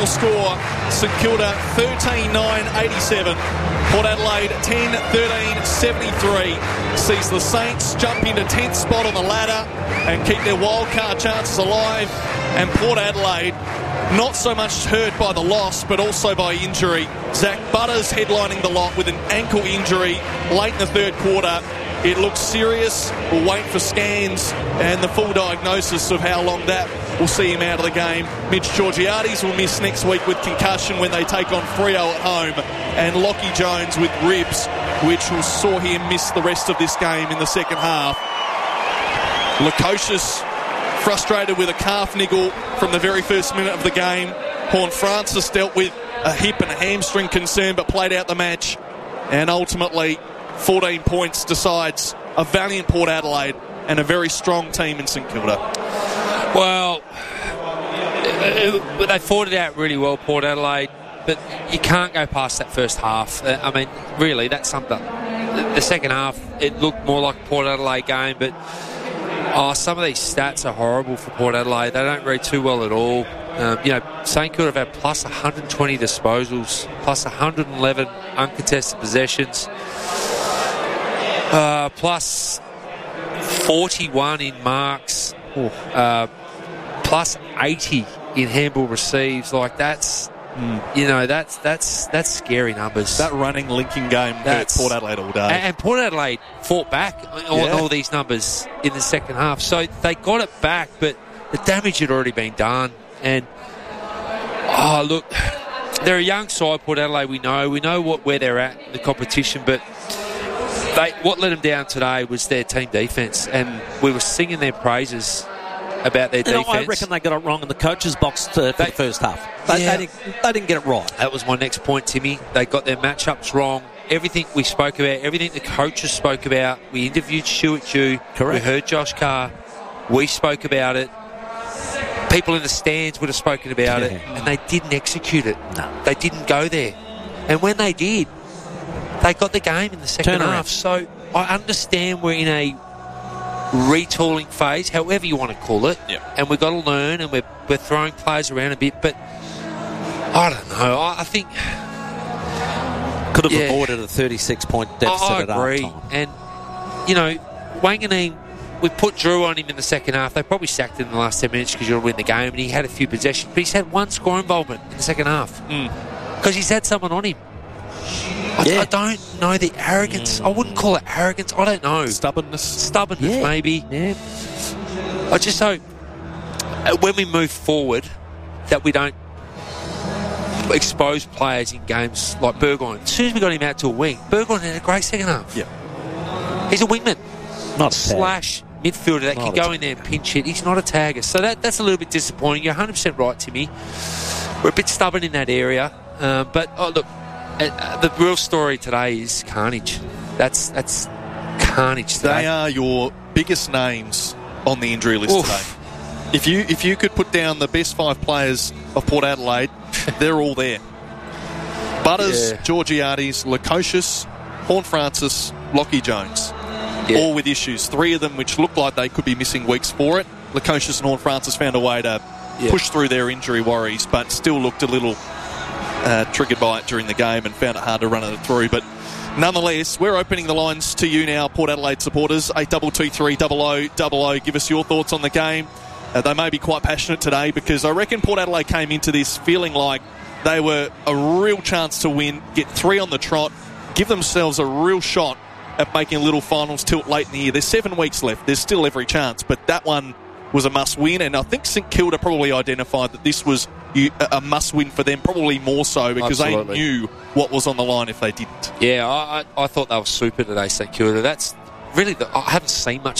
final score, St Kilda 13-9-87. Port Adelaide 10-13-73. Sees the Saints jump into 10th spot on the ladder and keep their wildcard chances alive. And Port Adelaide, not so much hurt by the loss, but also by injury. Zach Butters headlining the lot with an ankle injury late in the third quarter. It looks serious. We'll wait for scans and the full diagnosis of how long that will see him out of the game. Mitch Georgiades will miss next week with concussion when they take on Freo at home. And Lockie Jones with ribs, which will saw him miss the rest of this game in the second half. Lukosius frustrated with a calf niggle from the very first minute of the game. Horne-Francis dealt with a hip and a hamstring concern but played out the match. And ultimately, 14 points decides a valiant Port Adelaide and a very strong team in St Kilda. Well, they fought it out really well, Port Adelaide, but you can't go past that first half. I mean, really, that summed up. The second half, it looked more like a Port Adelaide game, but some of these stats are horrible for Port Adelaide. They don't read too well at all. St Kilda have had plus 120 disposals, plus 111 uncontested possessions, plus 41 in marks, plus 80 in handball receives. Like that's scary numbers. That running linking game hurt Port Adelaide all day. And Port Adelaide fought back on all these numbers in the second half. So they got it back, but the damage had already been done. And, look, they're a young side, Port Adelaide, we know where they're at in the competition, but what let them down today was their team defence, and we were singing their praises about their defence. I reckon they got it wrong in the coach's box for the first half. They didn't get it right. That was my next point, Timmy. They got their matchups wrong. Everything we spoke about, everything the coaches spoke about. We interviewed Stuart Dew. Correct. We heard Josh Carr. We spoke about it. People in the stands would have spoken about it, and they didn't execute it. No. They didn't go there. And when they did, they got the game in the second half. So I understand we're in a retooling phase, however you want to call it, and we've got to learn, and we're throwing players around a bit, but I don't know. I think could have avoided a 36-point deficit at half time. And, Wanganeen, we put Drew on him in the second half. They probably sacked him in the last 10 minutes because you'll win the game, and he had a few possessions, but he's had one score involvement in the second half because he's had someone on him. I don't know the arrogance. I wouldn't call it arrogance. I don't know. Stubbornness, maybe. Yeah. I just hope when we move forward that we don't expose players in games like Burgoyne. As soon as we got him out to a wing, Burgoyne had a great second half. Yeah. He's a wingman. Not a slash midfielder that can go in there and pinch it. He's not a tagger. So that's a little bit disappointing. You're 100% right, Timmy. We're a bit stubborn in that area. But look, the real story today is carnage. That's carnage today. They are your biggest names on the injury list today. If you could put down the best 5 players of Port Adelaide, they're all there. Butters, Georgiades, Lukosius, Horne-Francis, Lockie Jones. All with issues. 3 of them which look like they could be missing weeks for it. Lukosius and Horne-Francis found a way to push through their injury worries, but still looked a little triggered by it during the game and found it hard to run it through. But nonetheless, we're opening the lines to you now, Port Adelaide supporters. 8223 0000. Give us your thoughts on the game. They may be quite passionate today because I reckon Port Adelaide came into this feeling like they were a real chance to win, get 3 on the trot, give themselves a real shot at making a little finals tilt late in the year. There's 7 weeks left. There's still every chance, but that one was a must-win, and I think St Kilda probably identified that this was a must-win for them, probably more so because they knew what was on the line if they didn't. Yeah, I thought they were super today, St Kilda. That's really I haven't seen much